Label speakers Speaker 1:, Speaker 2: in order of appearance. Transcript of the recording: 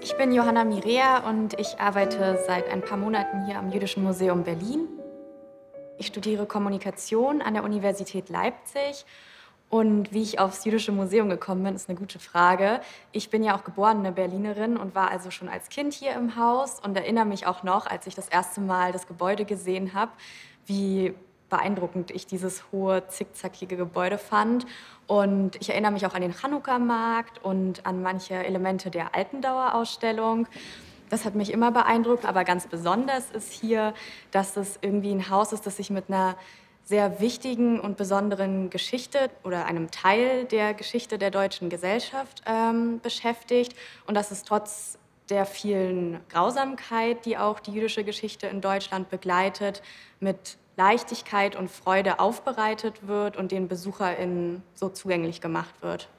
Speaker 1: Ich bin Johanna Mirea und ich arbeite seit ein paar Monaten hier am Jüdischen Museum Berlin. Ich studiere Kommunikation an der Universität Leipzig. Und wie ich aufs Jüdische Museum gekommen bin, ist eine gute Frage. Ich bin ja auch geborene Berlinerin und war also schon als Kind hier im Haus und erinnere mich auch noch, als ich das erste Mal das Gebäude gesehen habe, wie beeindruckend ich dieses hohe, zickzackige Gebäude fand. Und ich erinnere mich auch an den Chanukka-Markt und an manche Elemente der Altendauer-Ausstellung. Das hat mich immer beeindruckt, aber ganz besonders ist hier, dass es irgendwie ein Haus ist, das sich mit einer sehr wichtigen und besonderen Geschichte oder einem Teil der Geschichte der deutschen Gesellschaft beschäftigt und dass es trotz der vielen Grausamkeit, die auch die jüdische Geschichte in Deutschland begleitet, mit Leichtigkeit und Freude aufbereitet wird und den BesucherInnen so zugänglich gemacht wird.